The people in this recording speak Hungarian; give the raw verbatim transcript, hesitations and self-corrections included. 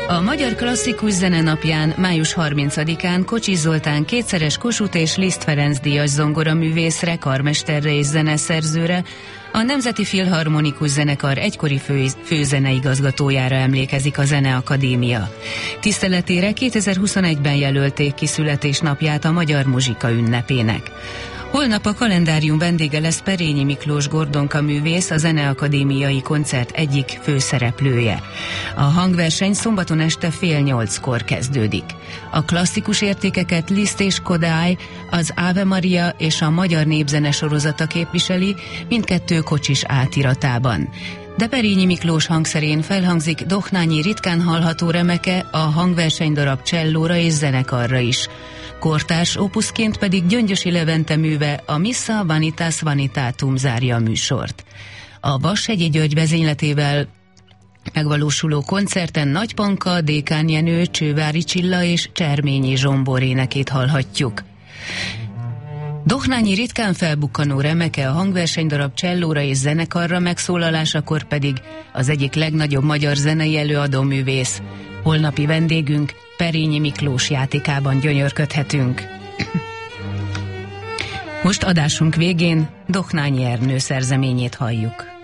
A Magyar Klasszikus Zene napján, május harmincadikán Kocsis Zoltán kétszeres Kossuth és Liszt Ferenc díjas zongoraművészre, karmesterre és zeneszerzőre, a Nemzeti Filharmonikus Zenekar egykori fő, főzeneigazgatójára emlékezik a Zeneakadémia. Tiszteletére kétezer-huszonegyben jelölték ki születésnapját a Magyar Muzsika ünnepének. Holnap a kalendárium vendége lesz Perényi Miklós Gordonka művész, a Zeneakadémiai koncert egyik főszereplője. A hangverseny szombaton este fél nyolckor kezdődik. A klasszikus értékeket Liszt és Kodály, az Ave Maria és a Magyar Népzene sorozata képviseli, mindkettő Kocsis átiratában. De Perényi Miklós hangszerén felhangzik Dohnányi ritkán hallható remeke, a hangversenydarab csellóra és zenekarra is. Kortárs opuszként pedig Gyöngyösi Levente műve, a Missa Vanitas Vanitatum zárja a műsort. A Vashegyi György vezényletével megvalósuló koncerten Nagy Panka, Dékán Jenő, Csővári Csilla és Cserményi Zsombor énekét hallhatjuk. Dohnányi ritkán felbukkanó remeke, a hangversenydarab csellóra és zenekarra megszólalásakor pedig az egyik legnagyobb magyar zenei előadóművész. Holnapi vendégünk, Perényi Miklós játékában gyönyörködhetünk. Most adásunk végén Dohnányi Ernő szerzeményét halljuk.